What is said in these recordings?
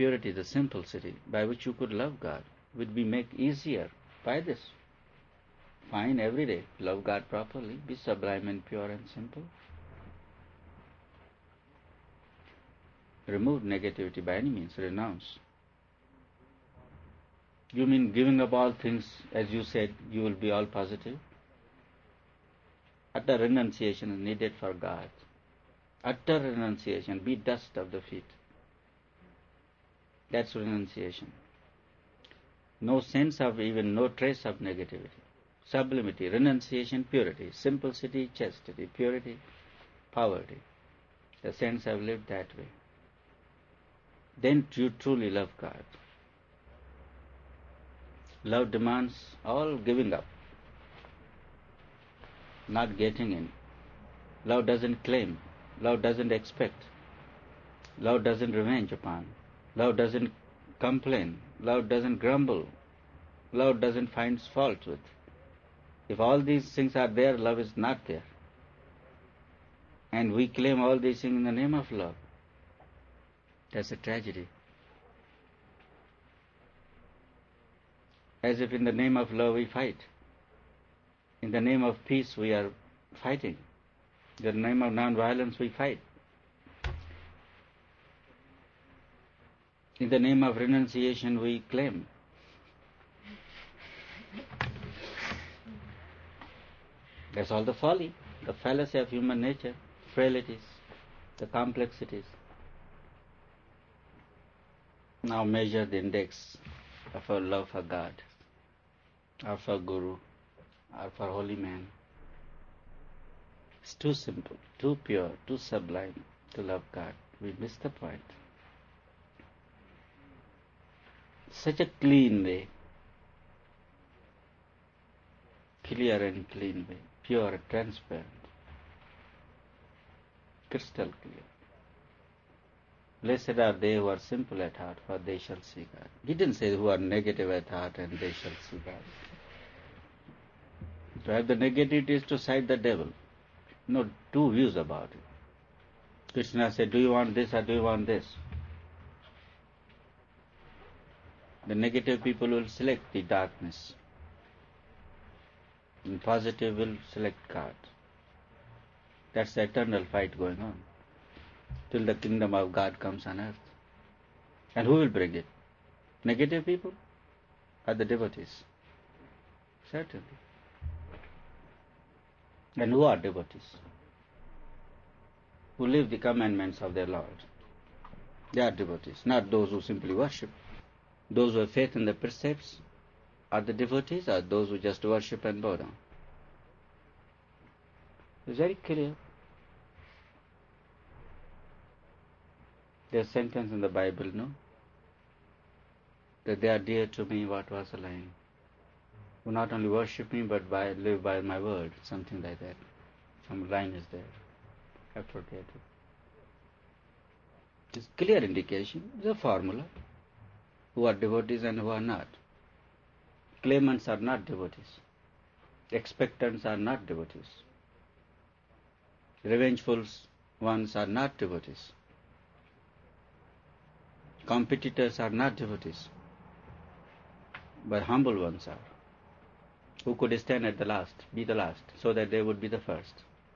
purity, the simplicity by which you could love God would be made easier by this. Fine every day, love God properly, be sublime and pure and simple. Remove negativity by any means, renounce. You mean giving up all things, as you said, you will be all positive? Utter renunciation is needed for God. Utter renunciation, be dust of the feet. That's renunciation. No sense of even, no trace of negativity. Sublimity, renunciation, purity, simplicity, chastity, purity, poverty. The saints have lived that way. Then you truly love God. Love demands all giving up, not getting in. Love doesn't claim. Love doesn't expect. Love doesn't revenge upon. Love doesn't complain. Love doesn't grumble. Love doesn't find fault with. If all these things are there, love is not there. And we claim all these things in the name of love. That's a tragedy. As if in the name of love we fight. In the name of peace we are fighting. In the name of non-violence we fight. In the name of renunciation we claim. That's all the folly, the fallacy of human nature, frailties, the complexities. Now measure the index of our love for God, or for Guru, or for holy man. It's too simple, too pure, too sublime to love God. We miss the point. Such a clean way, clear and clean way, pure, transparent, crystal clear. Blessed are they who are simple at heart, for they shall see God. He didn't say who are negative at heart and they shall see God. To have the negativity is to cite the devil. No, two views about it. Krishna said, do you want this or do you want this? The negative people will select the darkness. And positive will select God. That's the eternal fight going on till the kingdom of God comes on earth. And who will bring it? Negative people or the devotees? Certainly. And who are devotees? Who live the commandments of their Lord. They are devotees, not those who simply worship. Those who have faith in the precepts are the devotees, or those who just worship and bow down. It's very clear. There's a sentence in the Bible, no? That they are dear to me, what was the line? Who not only worship me, but live by my word, something like that. Some line is there. I forget it. It's clear indication, it's a formula. Who are devotees and who are not. Claimants are not devotees. Expectants are not devotees. Revengeful ones are not devotees. Competitors are not devotees. But humble ones are. Who could stand at the last, be the last, so that they would be the first.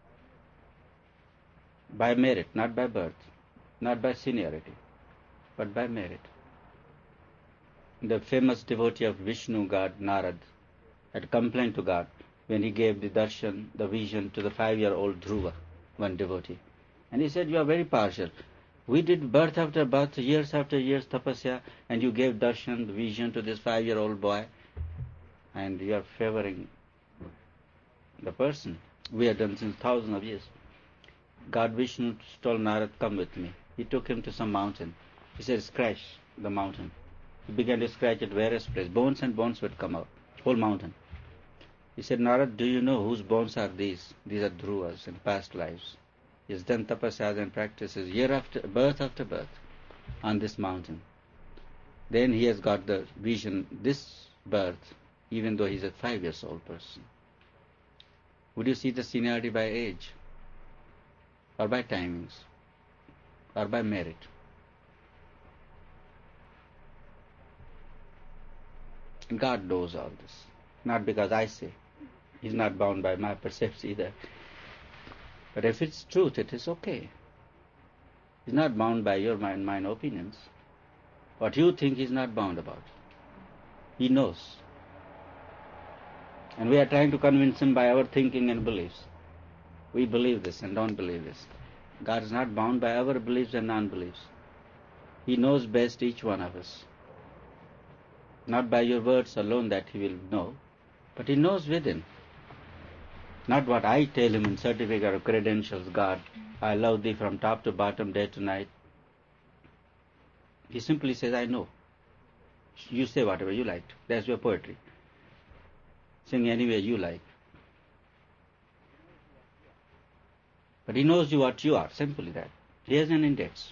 By merit, not by birth, not by seniority, but by merit. The famous devotee of Vishnu god, Narad, had complained to God when he gave the darshan, the vision, to the 5-year-old Dhruva, one devotee. And he said, you are very partial. We did birth after birth, years after years, tapasya, and you gave darshan, the vision, to this 5-year-old boy, and you are favoring the person. We have done since thousands of years. God Vishnu told Narad, come with me. He took him to some mountain. He said, scratch the mountain. He began to scratch at various places. Bones and bones would come out, whole mountain. He said, Narad, do you know whose bones are these? These are Dhruvas in past lives. He has done tapasyas and practices year after birth on this mountain. Then he has got the vision, this birth, even though he's a 5-year-old person. Would you see the seniority by age? Or by timings? Or by merit? And God knows all this. Not because I say. He's not bound by my perception either. But if it's truth, it is okay. He's not bound by your mind, mine opinions. What you think he's not bound about. He knows. And we are trying to convince him by our thinking and beliefs. We believe this and don't believe this. God is not bound by our beliefs and non-beliefs. He knows best each one of us. Not by your words alone that he will know, but he knows within. Not what I tell him in certificate or credentials, God, I love thee from top to bottom, day to night. He simply says, I know. You say whatever you like. That's your poetry. Sing any way you like. But he knows you what you are, simply that. He has an index.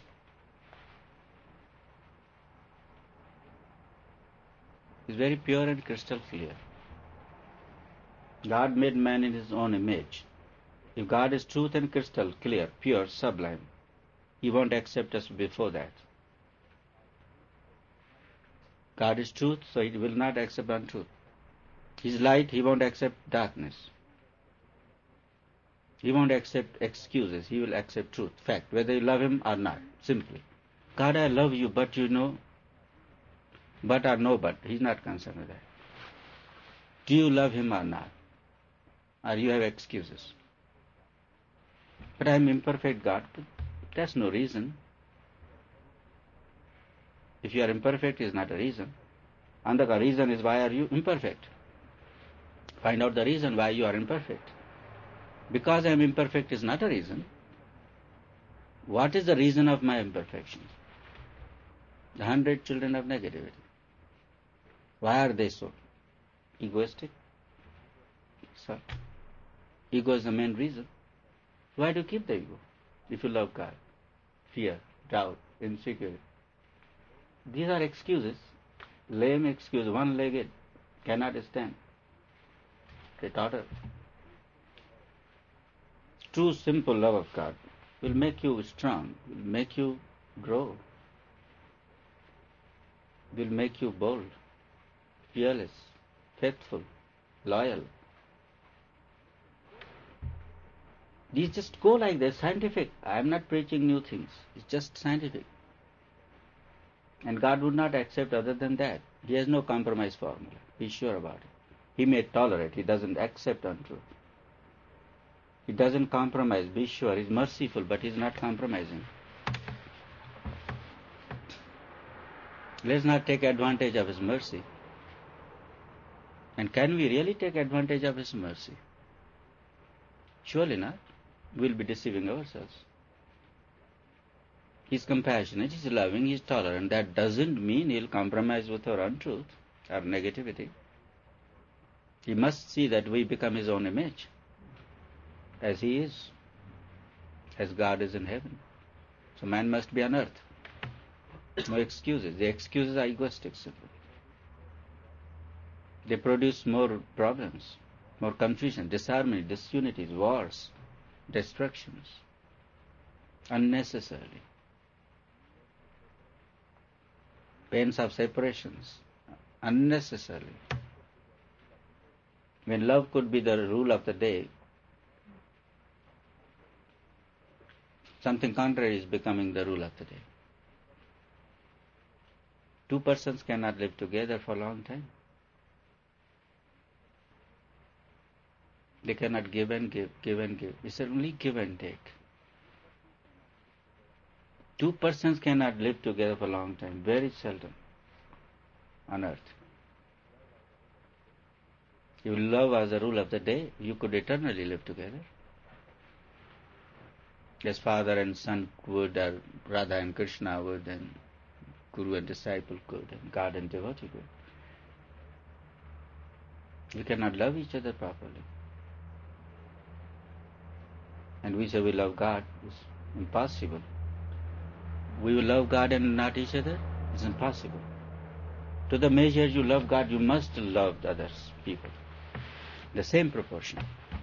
It's very pure and crystal clear. God made man in his own image. If God is truth and crystal clear, pure, sublime, he won't accept us before that. God is truth, so he will not accept untruth. He is light, he won't accept darkness. He won't accept excuses, he will accept truth, fact, whether you love him or not, simply. God, I love you, but you know, but or no but, he's not concerned with that. Do you love him or not? Or you have excuses? But I am imperfect, God, but that's no reason. If you are imperfect, is not a reason. And the reason is, why are you imperfect? Find out the reason why you are imperfect. Because I am imperfect is not a reason. What is the reason of my imperfections? The 100 children of negativity. Why are they so? Egoistic? So, ego is the main reason. Why do you keep the ego? If you love God, fear, doubt, insecurity. These are excuses. Lame excuse, one-legged, cannot stand. They taught us. True simple love of God will make you strong, will make you grow, will make you bold, fearless, faithful, loyal. These just go like this, scientific. I am not preaching new things. It's just scientific. And God would not accept other than that. He has no compromise formula. Be sure about it. He may tolerate. He doesn't accept untruth. He doesn't compromise. Be sure. He's merciful, but he's not compromising. Let's not take advantage of his mercy. And can we really take advantage of his mercy? Surely not. We'll be deceiving ourselves. He's compassionate, he's loving, he's tolerant. That doesn't mean he'll compromise with our untruth or negativity. He must see that we become his own image, as he is, as God is in heaven. So man must be on earth. No excuses. The excuses are egoistic simply. They produce more problems, more confusion, disharmony, disunities, wars, destructions, unnecessarily. Pains of separations, unnecessarily. When love could be the rule of the day, something contrary is becoming the rule of the day. Two persons cannot live together for a long time. They cannot give and give, give and give. It's only give and take. Two persons cannot live together for a long time, very seldom on earth. If love was the rule of the day, you could eternally live together. As father and son would, or Radha and Krishna would, and Guru and disciple could, and God and devotee could. We cannot love each other properly. And we say we love God. It's impossible. We will love God and not each other? It's impossible. To the measure you love God, you must love the other people. The same proportion.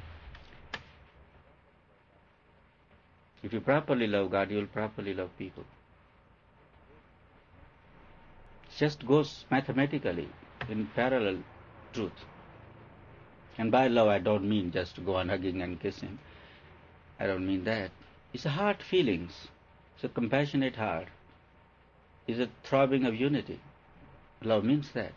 If you properly love God, you will properly love people. It just goes mathematically. in parallel truth. And by love, I don't mean just to go on hugging and kissing. I don't mean that. It's a heart feelings. It's a compassionate heart. It's a throbbing of unity. Love means that.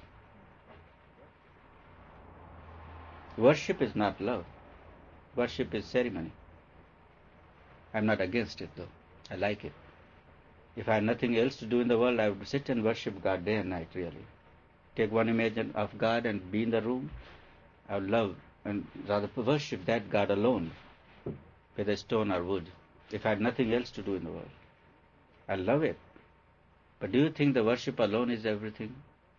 Worship is not love. Worship is ceremony. I'm not against it though. I like it. If I had nothing else to do in the world, I would sit and worship God day and night, really. Take one image of God and be in the room. I would love and rather worship that God alone, whether stone or wood, if I had nothing else to do in the world. I love it. But do you think the worship alone is everything?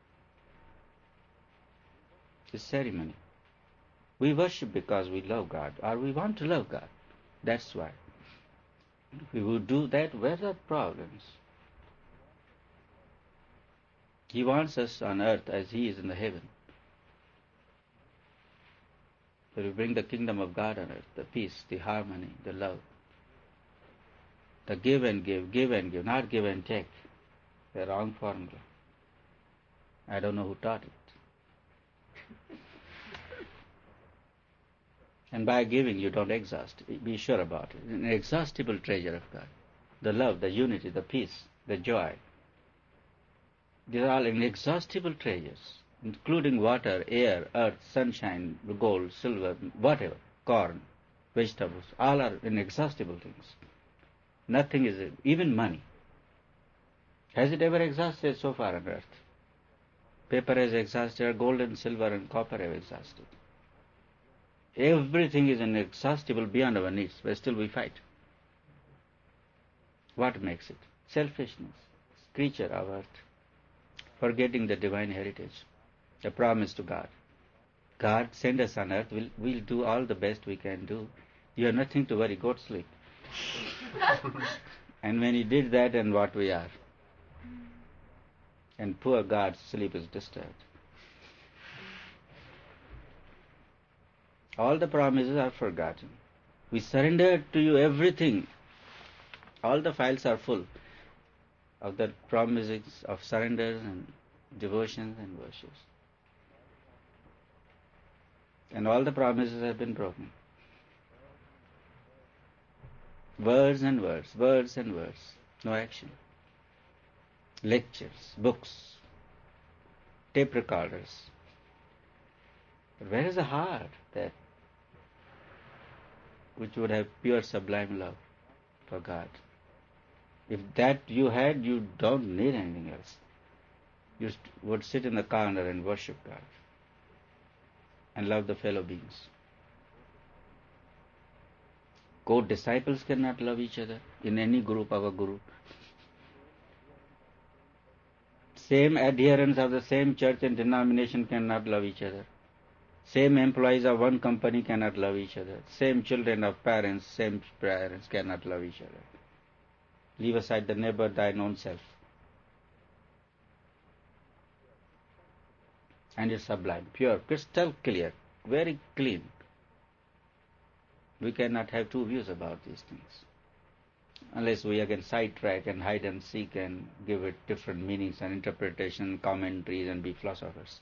It's ceremony. We worship because we love God, or we want to love God. That's why. If we would do that, where are problems? He wants us on earth as He is in the heaven. So we bring the kingdom of God on earth, the peace, the harmony, the love. The give and give, not give and take. The wrong formula. I don't know who taught it. And by giving, you don't exhaust. Be sure about it. An inexhaustible treasure of God. The love, the unity, the peace, the joy. These are all inexhaustible treasures, including water, air, earth, sunshine, gold, silver, whatever, corn, vegetables. All are inexhaustible things. Nothing is, even money. Has it ever exhausted so far on earth? Paper has exhausted, gold and silver and copper have exhausted. Everything is inexhaustible beyond our needs, but still we fight. What makes it? Selfishness, creature of earth, forgetting the divine heritage, the promise to God. God send us on earth, we'll do all the best we can do. You have nothing to worry, go to sleep. And when He did that, and what we are. And poor God's sleep is disturbed. All the promises are forgotten. We surrendered to you everything. All the files are full of the promises of surrenders and devotions and worships. And all the promises have been broken. Words and words, words and words, no action. Lectures, books, tape recorders. But where is the heart that which would have pure sublime love for God? If that you had, you don't need anything else. You would sit in the corner and worship God and love the fellow beings. Co-disciples cannot love each other in any group of a guru. Same adherents of the same church and denomination cannot love each other. Same employees of one company cannot love each other. Same children of parents, same parents cannot love each other. Leave aside the neighbor, thine own self. And it's sublime, pure, crystal clear, very clean. We cannot have two views about these things. Unless we again sidetrack and hide and seek and give it different meanings and interpretation, commentaries and be philosophers.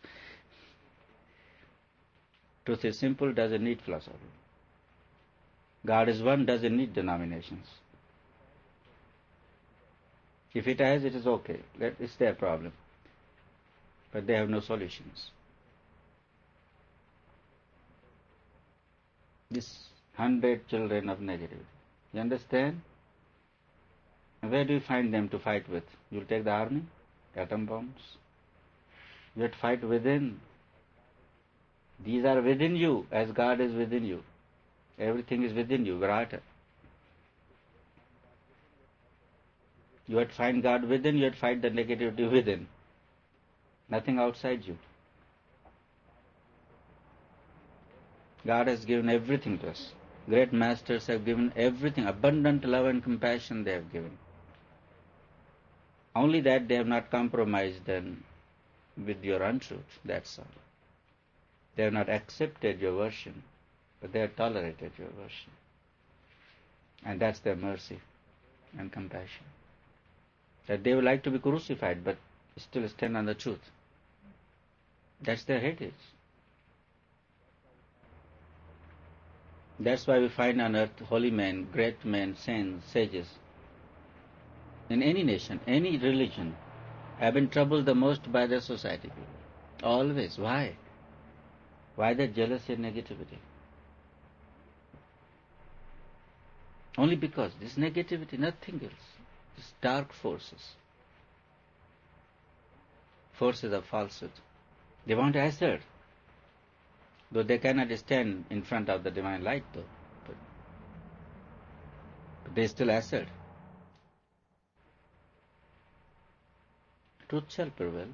Truth is simple, doesn't need philosophy. God is one, doesn't need denominations. If it has, it is okay. It's their problem. But they have no solutions. These 100 children of negativity. You understand? Where do you find them to fight with? You'll take the army? Atom bombs? You have to fight within. These are within you, as God is within you. Everything is within you, Virata. You have to find God within, you have to fight the negativity within. Nothing outside you. God has given everything to us. Great masters have given everything, abundant love and compassion they have given. Only that they have not compromised then with your untruth, that's all. They have not accepted your version, but they have tolerated your version. And that's their mercy and compassion. That they would like to be crucified, but still stand on the truth. That's their heritage. That's why we find on earth holy men, great men, saints, sages. In any nation, any religion, have been troubled the most by their society. Always. Why? Why that jealousy and negativity? Only because this negativity, nothing else. These dark forces. Forces of falsehood. They want to assert. Though they cannot stand in front of the divine light, though. But they still assert. Truth shall prevail.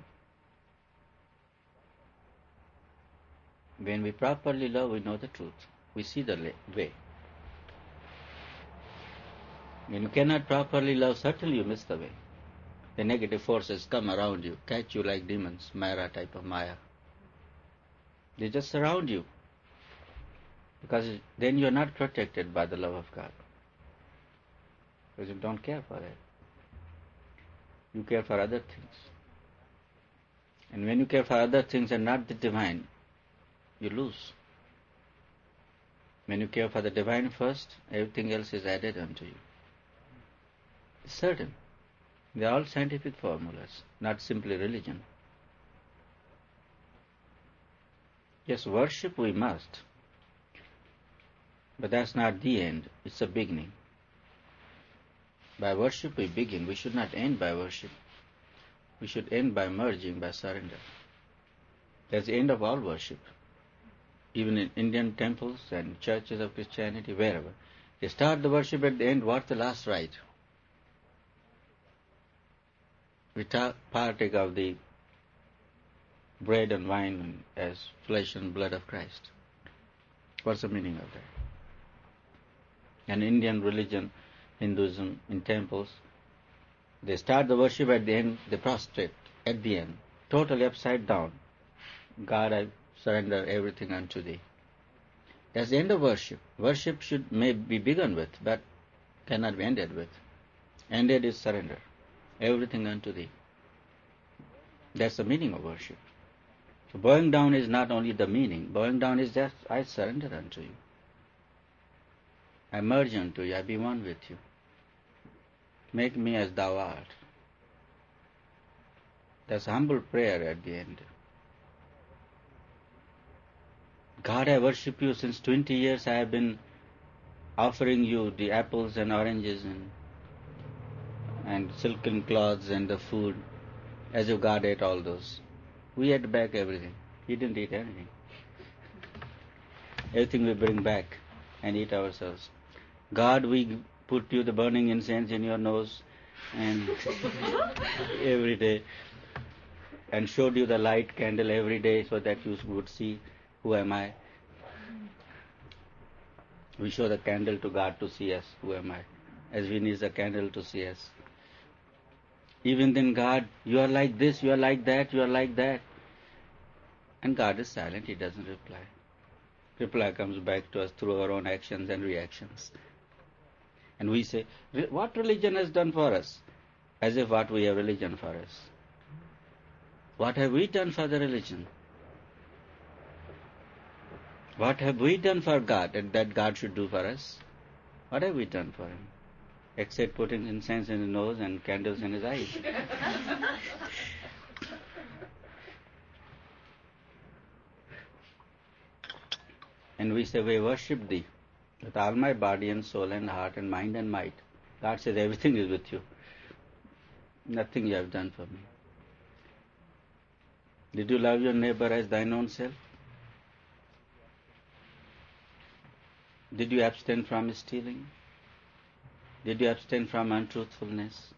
When we properly love, we know the truth. We see the way. When you cannot properly love, certainly you miss the way. The negative forces come around you, catch you like demons, Maya type of Maya. They just surround you. Because then you are not protected by the love of God. Because you don't care for it. You care for other things. And when you care for other things and not the divine, you lose. When you care for the divine first, everything else is added unto you. It's certain. They are all scientific formulas, not simply religion. Yes, worship we must. But that's not the end, it's a beginning. By worship we begin. We should not end by worship. We should end by merging, by surrender. That's the end of all worship. Even in Indian temples and churches of Christianity, wherever. They start the worship at the end, what's the last rite? We partake of the bread and wine as flesh and blood of Christ. What's the meaning of that? And Indian religion, Hinduism, in temples, they start the worship at the end, they prostrate at the end, totally upside down. God, I surrender everything unto Thee. That's the end of worship. Worship may be begun with, but cannot be ended with. Ended is surrender. Everything unto Thee. That's the meaning of worship. So bowing down is not only the meaning. Bowing down is just, I surrender unto You. I merge unto You. I be one with You. Make me as Thou art. That's humble prayer at the end. God, I worship You since 20 years. I have been offering You the apples and oranges and silken cloths and the food, as if God ate all those. We ate back everything. He didn't eat anything. Everything we bring back and eat ourselves. God, we put You the burning incense in Your nose and every day, and showed You the light candle every day so that You would see who am I. We show the candle to God to see us, who am I, as we need the candle to see us. Even then, God, You are like this, You are like that, You are like that. And God is silent, He doesn't reply. Reply comes back to us through our own actions and reactions. And we say, what religion has done for us? As if what we have religion for us. What have we done for the religion? What have we done for God that God should do for us? What have we done for Him? Except putting incense in His nose and candles in His eyes. And we say, we worship Thee with all my body and soul and heart and mind and might. God says, everything is with You. Nothing You have done for me. Did you love your neighbor as thine own self? Did you abstain from stealing? Did you abstain from untruthfulness?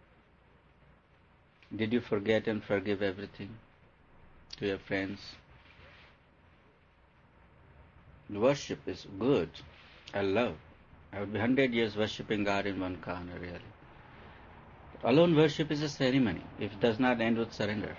Did you forget and forgive everything to your friends? Worship is good. I love. I would be 100 years worshipping God in one corner, really. Alone worship is a ceremony if it does not end with surrender.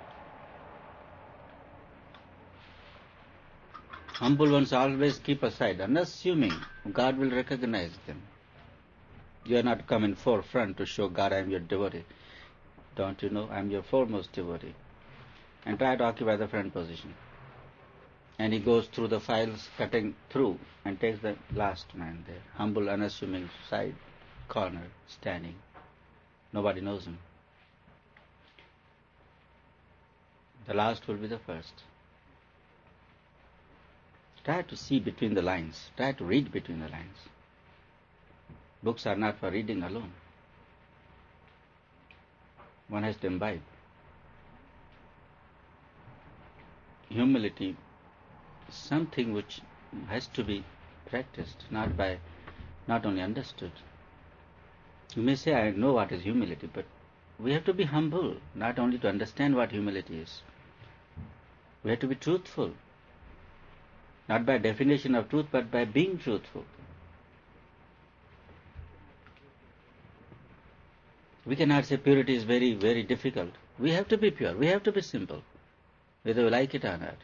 Humble ones always keep aside, unassuming God will recognize them. You are not come in forefront to show God I am your devotee. Don't you know I am your foremost devotee? and try to occupy the front position. And he goes through the files, cutting through, and takes the last man there, humble, unassuming, side corner, standing. Nobody knows him. The last will be the first. Try to see between the lines. Try to read between the lines. Books are not for reading alone. One has to imbibe. Humility is something which has to be practiced, not only understood. You may say, I know what is humility, but we have to be humble, not only to understand what humility is. We have to be truthful, not by definition of truth, but by being truthful. We cannot say purity is very, very difficult. We have to be pure. We have to be simple, whether we like it or not.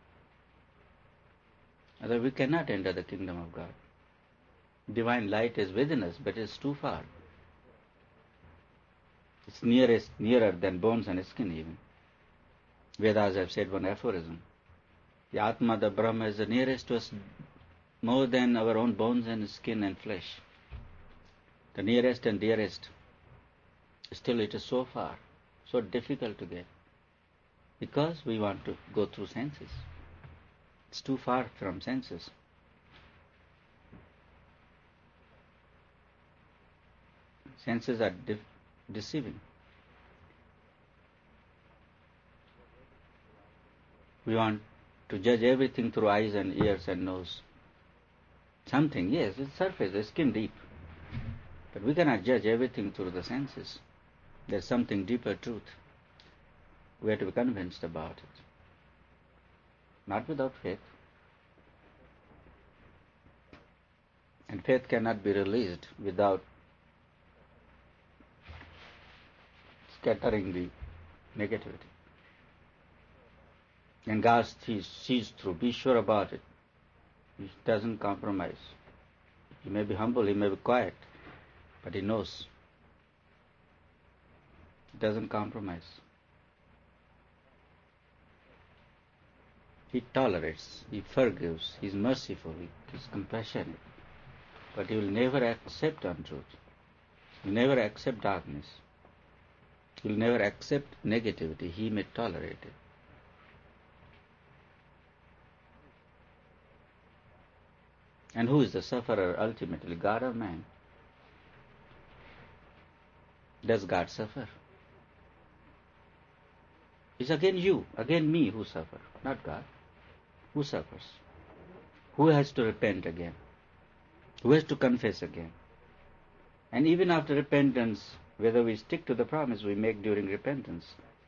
Otherwise, we cannot enter the kingdom of God. Divine light is within us, but it is too far. It's nearer than bones and skin even. Vedas have said one aphorism. The Atma, the Brahma, is the nearest to us more than our own bones and skin and flesh. The nearest and dearest. Still it is so far, so difficult to get. Because we want to go through senses. It's too far from senses. Senses are deceiving. We want to judge everything through eyes and ears and nose. Something, yes, it's surface, it's skin deep. But we cannot judge everything through the senses. There's something deeper truth. We have to be convinced about it. Not without faith. And faith cannot be released without scattering the negativity. And God sees through. Be sure about it. He doesn't compromise. He may be humble, he may be quiet, but he knows. He doesn't compromise. He tolerates, he forgives, he is merciful, he is compassionate. But he will never accept untruth. He will never accept darkness. He will never accept negativity. He may tolerate it. And who is the sufferer ultimately, God or man? Does God suffer? It's again you, again me who suffer, not God. Who suffers? Who has to repent again? Who has to confess again? And even after repentance, whether we stick to the promise we make during repentance,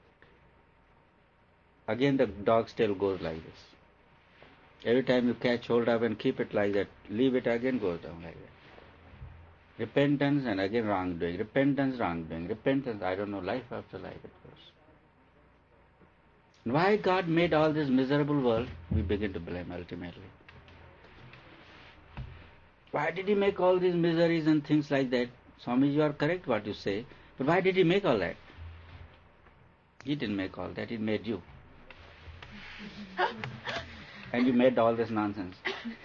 again the dog's tail goes like this. Every time you catch hold of and keep it like that, leave it, again goes down like that. Repentance and again wrongdoing. Repentance, wrongdoing. Repentance, I don't know, life after life it goes. And why God made all this miserable world, we begin to blame ultimately. Why did He make all these miseries and things like that? Swami, you are correct what you say, but why did He make all that? He didn't make all that, He made you. And you made all this nonsense.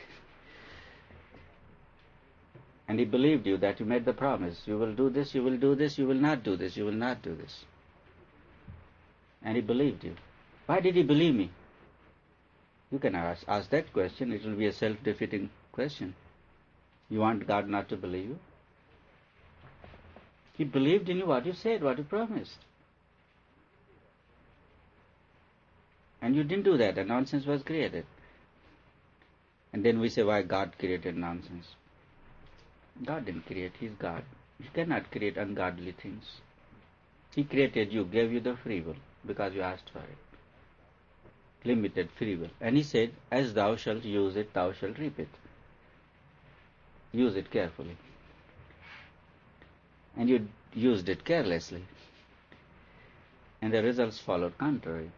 And He believed you that you made the promise. You will do this, you will do this, you will not do this, you will not do this. And He believed you. Why did He believe me? You can ask that question. It will be a self-defeating question. You want God not to believe you? He believed in you what you said, what you promised. And you didn't do that, and nonsense was created. And then we say, why God created nonsense? God didn't create, He is God. He cannot create ungodly things. He created you, gave you the free will, because you asked for it. Limited free will. And He said, as thou shalt use it, thou shalt reap it. Use it carefully. And you used it carelessly. And the results followed contrary.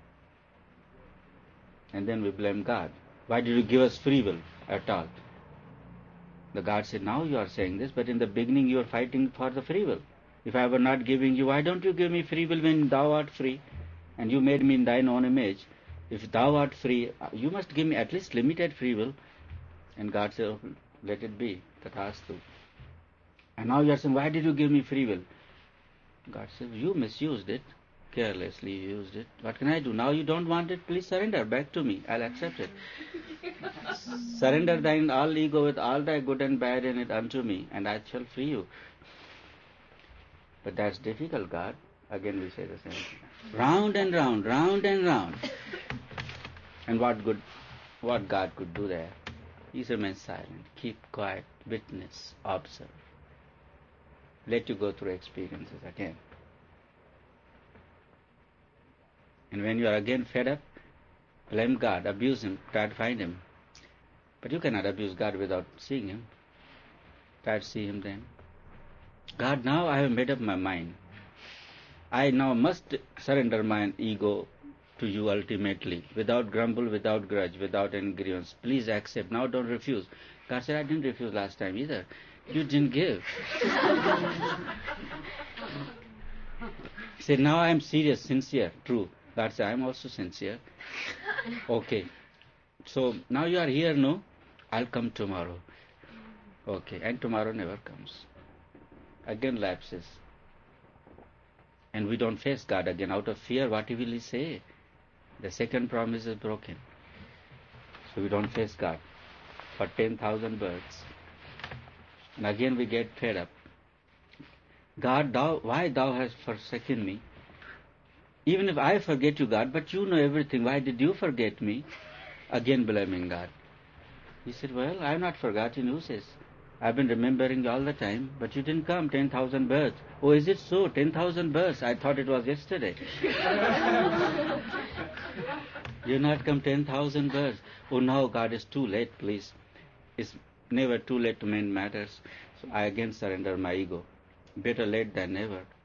And then we blame God. Why did you give us free will at all? The God said, now you are saying this, but in the beginning you were fighting for the free will. If I were not giving you, why don't you give me free will when thou art free? and you made me in thine own image. If thou art free, you must give me at least limited free will. And God said, oh, let it be, tathastu. And now you are saying, why did you give me free will? God said, you misused it, carelessly used it. What can I do? Now you don't want it, please surrender back to me. I'll accept it. Surrender thine all ego with all thy good and bad in it unto me, and I shall free you. But that's difficult, God. Again we say the same thing. Round and round, round and round. And what God could do there? He remains silent, keep quiet, witness, observe. Let you go through experiences again. And when you are again fed up, blame God, abuse Him, try to find Him. But you cannot abuse God without seeing Him. Try to see Him then. God, now I have made up my mind. I now must surrender my ego to you ultimately, without grumble, without grudge, without any grievance. Please accept. Now don't refuse. God said, I didn't refuse last time either. You didn't give. He said, now I am serious, sincere, true. God said, I am also sincere. Okay. So now you are here, no? I'll come tomorrow. Okay. And tomorrow never comes. Again lapses. And we don't face God again out of fear. What will He say? The second promise is broken. So we don't face God for 10,000 births. And again we get fed up. God, why thou hast forsaken me? Even if I forget you, God, but you know everything, why did you forget me? Again blaming God. He said, well, I have not forgotten you, says. I've been remembering you all the time, but you didn't come 10,000 births. Oh, is it so? 10,000 births? I thought it was yesterday. You not come 10,000 births. Oh, now God is too late, please. It's never too late to mend matters. So I again surrender my ego. Better late than never.